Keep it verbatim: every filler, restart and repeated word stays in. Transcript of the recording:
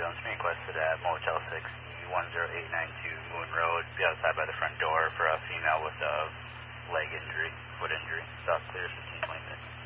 Jones, being requested at Motel six E one zero eight nine two Moon Road. Be outside by the front door for a female with a leg injury, foot injury. Stop clear, fifteen, twenty minutes.